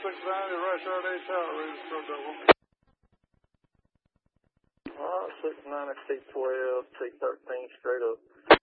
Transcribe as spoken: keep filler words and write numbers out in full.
six ninety, Rush R D Tower, ready for double. All right, six ninety, T twelve, T thirteen, straight up.